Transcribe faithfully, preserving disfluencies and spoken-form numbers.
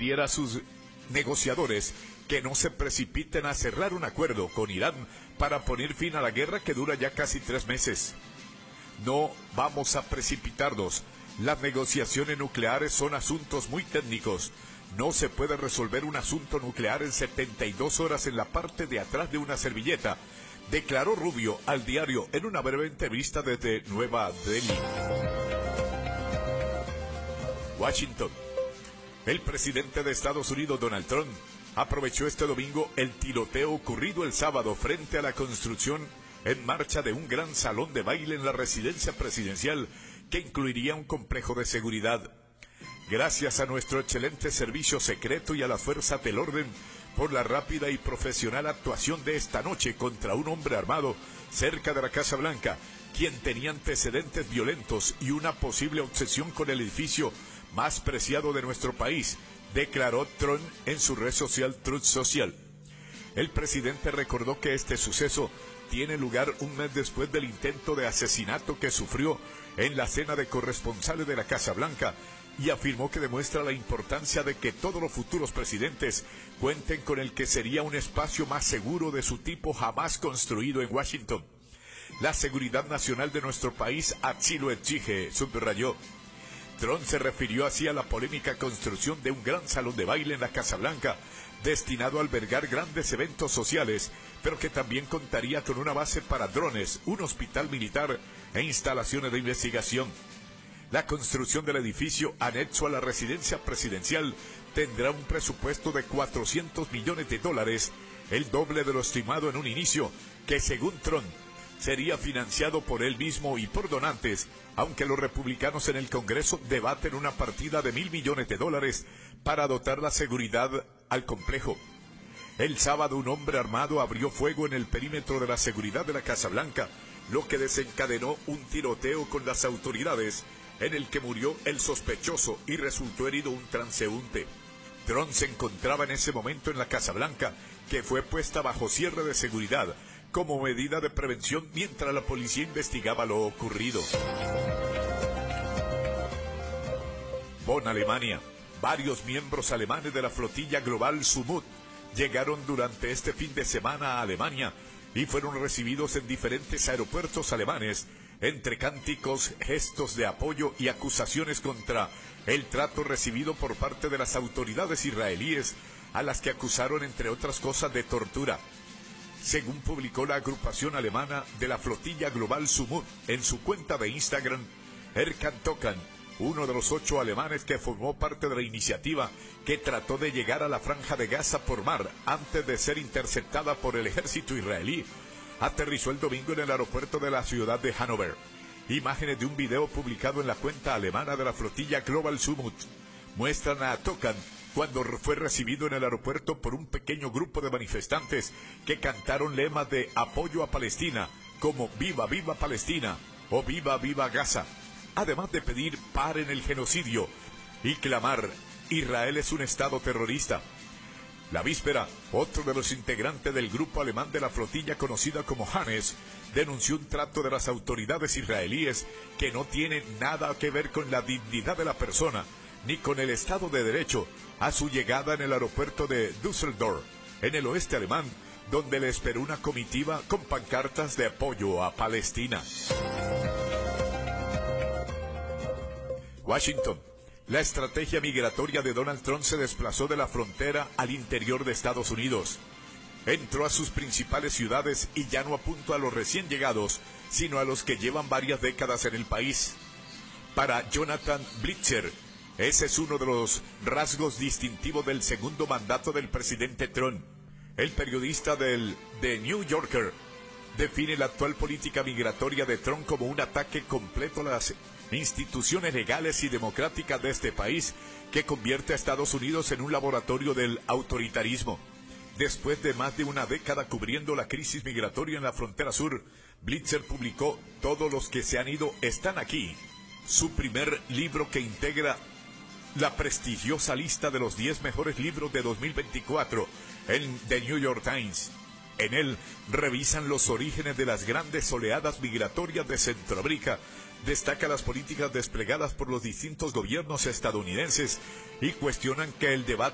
adviera a sus negociadores que no se precipiten a cerrar un acuerdo con Irán para poner fin a la guerra que dura ya casi tres meses. No vamos a precipitarnos. Las negociaciones nucleares son asuntos muy técnicos. No se puede resolver un asunto nuclear en setenta y dos horas en la parte de atrás de una servilleta, declaró Rubio al diario en una breve entrevista desde Nueva Delhi. Washington. El presidente de Estados Unidos, Donald Trump, aprovechó este domingo el tiroteo ocurrido el sábado frente a la construcción en marcha de un gran salón de baile en la residencia presidencial que incluiría un complejo de seguridad. Gracias a nuestro excelente servicio secreto y a las fuerzas del orden por la rápida y profesional actuación de esta noche contra un hombre armado cerca de la Casa Blanca, quien tenía antecedentes violentos y una posible obsesión con el edificio más preciado de nuestro país, declaró Trump en su red social Truth Social. El presidente recordó que este suceso tiene lugar un mes después del intento de asesinato que sufrió en la cena de corresponsales de la Casa Blanca y afirmó que demuestra la importancia de que todos los futuros presidentes cuenten con el que sería un espacio más seguro de su tipo jamás construido en Washington. La seguridad nacional de nuestro país así lo exige, subrayó. Trump se refirió así a la polémica construcción de un gran salón de baile en la Casa Blanca, destinado a albergar grandes eventos sociales, pero que también contaría con una base para drones, un hospital militar e instalaciones de investigación. La construcción del edificio anexo a la residencia presidencial tendrá un presupuesto de cuatrocientos millones de dólares, el doble de lo estimado en un inicio, que según Trump sería financiado por él mismo y por donantes, aunque los republicanos en el Congreso debaten una partida de mil millones de dólares para dotar la seguridad al complejo. El sábado un hombre armado abrió fuego en el perímetro de la seguridad de la Casa Blanca, lo que desencadenó un tiroteo con las autoridades, en el que murió el sospechoso y resultó herido un transeúnte. Trump se encontraba en ese momento en la Casa Blanca, que fue puesta bajo cierre de seguridad como medida de prevención mientras la policía investigaba lo ocurrido. Bonn, Alemania. Varios miembros alemanes de la flotilla global Sumut llegaron durante este fin de semana a Alemania y fueron recibidos en diferentes aeropuertos alemanes, entre cánticos, gestos de apoyo y acusaciones contra el trato recibido por parte de las autoridades israelíes, a las que acusaron, entre otras cosas, de tortura. Según publicó la agrupación alemana de la flotilla global Sumut en su cuenta de Instagram, Erkan Tokan, uno de los ocho alemanes que formó parte de la iniciativa que trató de llegar a la Franja de Gaza por mar antes de ser interceptada por el ejército israelí, aterrizó el domingo en el aeropuerto de la ciudad de Hannover. Imágenes de un video publicado en la cuenta alemana de la flotilla Global Sumut muestran a Tokan cuando fue recibido en el aeropuerto por un pequeño grupo de manifestantes que cantaron lemas de apoyo a Palestina, como Viva, Viva Palestina o Viva, Viva Gaza, además de pedir paren el genocidio y clamar Israel es un estado terrorista. La víspera, otro de los integrantes del grupo alemán de la flotilla conocida como Hannes denunció un trato de las autoridades israelíes que no tiene nada que ver con la dignidad de la persona ni con el Estado de Derecho a su llegada en el aeropuerto de Düsseldorf, en el oeste alemán, donde le esperó una comitiva con pancartas de apoyo a Palestina. Washington. La estrategia migratoria de Donald Trump se desplazó de la frontera al interior de Estados Unidos. Entró a sus principales ciudades y ya no apuntó a los recién llegados, sino a los que llevan varias décadas en el país. Para Jonathan Blitzer, ese es uno de los rasgos distintivos del segundo mandato del presidente Trump. El periodista del The New Yorker define la actual política migratoria de Trump como un ataque completo a las instituciones legales y democráticas de este país, que convierte a Estados Unidos en un laboratorio del autoritarismo. Después de más de una década cubriendo la crisis migratoria en la frontera sur, Blitzer publicó Todos los que se han ido están aquí, su primer libro que integra la prestigiosa lista de los diez mejores libros de dos mil veinticuatro en The New York Times. En él revisan los orígenes de las grandes oleadas migratorias de Centroamérica, destaca las políticas desplegadas por los distintos gobiernos estadounidenses y cuestionan que el debate